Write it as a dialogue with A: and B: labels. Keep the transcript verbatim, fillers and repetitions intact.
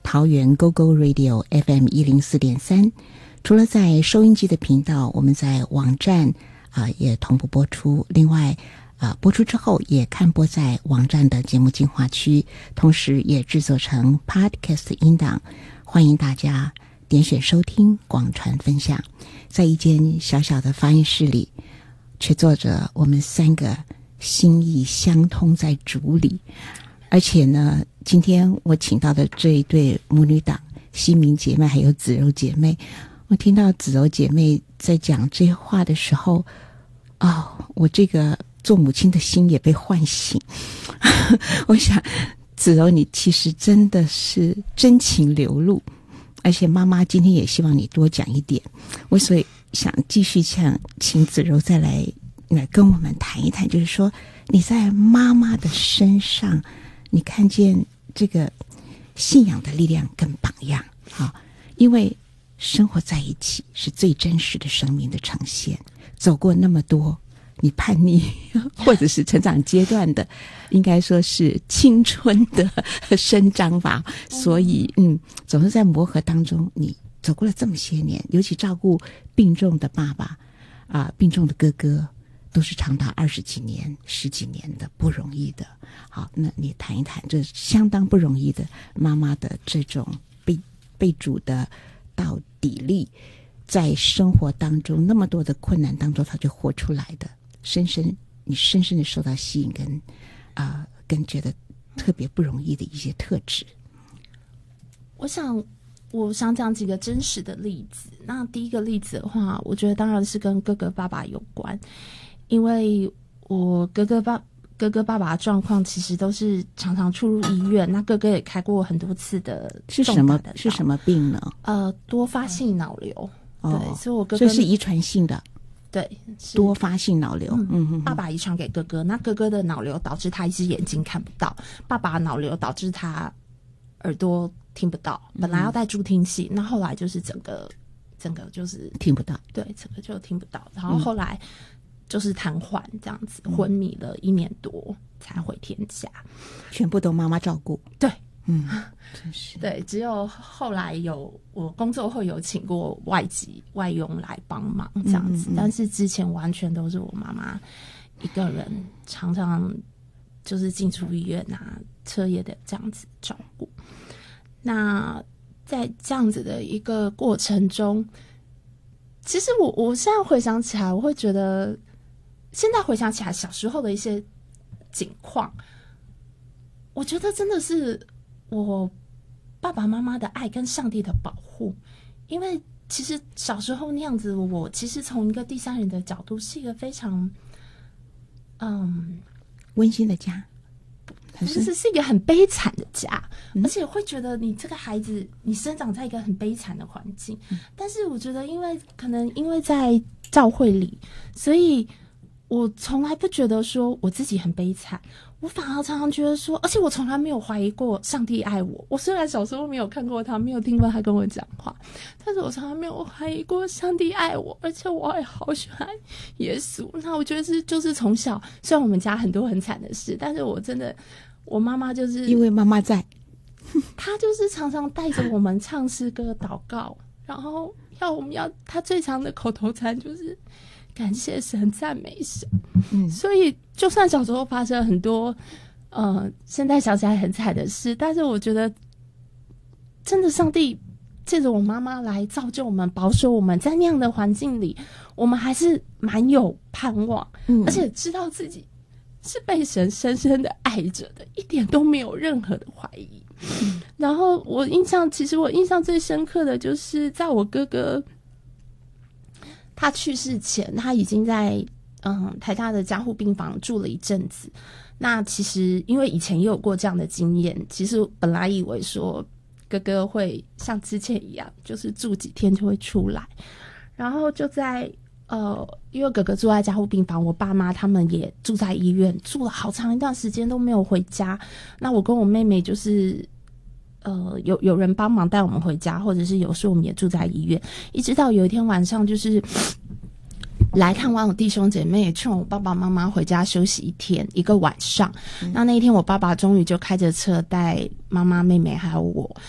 A: 桃园 Go Go Radio F M 一零四点三。除了在收音机的频道，我们在网站啊、呃、也同步播出。另外啊、呃、播出之后也看播在网站的节目精华区，同时也制作成 Podcast 音档，欢迎大家点选收听、广传分享。在一间小小的发音室里，却坐着我们三个心意相通在主里。而且呢，今天我请到的这一对母女档，西明姐妹还有子柔姐妹，我听到子柔姐妹在讲这些话的时候，哦，我这个做母亲的心也被唤醒。我想，子柔你其实真的是真情流露，而且妈妈今天也希望你多讲一点。我所以想继续想请子柔再来来跟我们谈一谈，就是说你在妈妈的身上，你看见这个信仰的力量跟榜样啊，因为生活在一起是最真实的生命的呈现。走过那么多你叛逆或者是成长阶段的，应该说是青春的伸张吧。所以嗯，总是在磨合当中，你走过了这么些年，尤其照顾病重的爸爸啊、呃，病重的哥哥，都是长达二十几年、十几年的，不容易的。好，那你谈一谈这相当不容易的妈妈的这种被被主的到底力，在生活当中那么多的困难当中，她就活出来的，深深你深深的受到吸引跟啊、呃、跟觉得特别不容易的一些特质。
B: 我想我想讲几个真实的例子。那第一个例子的话，我觉得当然是跟哥哥爸爸有关，因为我哥哥爸哥哥爸爸的状况其实都是常常出入医院，那哥哥也开过很多次的
A: 是什么是什么病呢？
B: 呃，多发性脑瘤。
A: 哦，
B: 对，所以我哥哥
A: 这是遗传性的。
B: 对，
A: 多发性脑瘤。嗯嗯嗯，
B: 爸爸遗传给哥哥，那哥哥的脑瘤导致他一只眼睛看不到，爸爸脑瘤导致他耳朵听不到，本来要戴助听器，嗯、那后来就是整个整个就是
A: 听不到，
B: 对，整个就听不到，然后后来就是瘫痪这样子，嗯、昏迷了一年多才回天家，
A: 全部都妈妈照顾。
B: 对，
A: 嗯，真是
B: 对，只有后来有我工作后有请过外籍外佣来帮忙这样子，嗯嗯嗯，但是之前完全都是我妈妈一个人，常常就是进出医院啊、彻夜的这样子照顾。那在这样子的一个过程中，其实我我现在回想起来，我会觉得，现在回想起来小时候的一些景况，我觉得真的是我爸爸妈妈的爱跟上帝的保护。因为其实小时候那样子，我其实从一个第三人的角度，是一个非常嗯
A: 温馨的家，
B: 不是是一个很悲惨的家，嗯、而且会觉得你这个孩子，你生长在一个很悲惨的环境。嗯、但是我觉得，因为可能因为在教会里，所以我从来不觉得说我自己很悲惨，我反而常常觉得说，而且我从来没有怀疑过上帝爱我。我虽然小时候没有看过他，没有听过他跟我讲话，但是我从来没有怀疑过上帝爱我，而且我也好喜欢耶稣。那我觉得是就是从小，虽然我们家很多很惨的事，但是我真的，我妈妈就是
A: 因为妈妈在，
B: 她就是常常带着我们唱诗歌、祷告，然后要我们要她最常的口头禅就是感谢神、赞美神。嗯，所以就算小时候发生很多呃现在想起来很惨的事，但是我觉得真的上帝借着我妈妈来造就我们、保守我们，在那样的环境里，我们还是蛮有盼望，嗯、而且知道自己是被神深深的爱着的，一点都没有任何的怀疑。嗯、然后我印象，其实我印象最深刻的就是在我哥哥他去世前，他已经在嗯台大的加护病房住了一阵子。那其实因为以前也有过这样的经验，其实本来以为说哥哥会像之前一样，就是住几天就会出来，然后就在呃，因为哥哥住在加护病房，我爸妈他们也住在医院，住了好长一段时间都没有回家。那我跟我妹妹就是呃，有有人帮忙带我们回家，或者是有时候我们也住在医院，一直到有一天晚上，就是来看望我弟兄姐妹，也劝我爸爸妈妈回家休息一天一个晚上。嗯、那那一天，我爸爸终于就开着车带妈妈、妹妹还有我，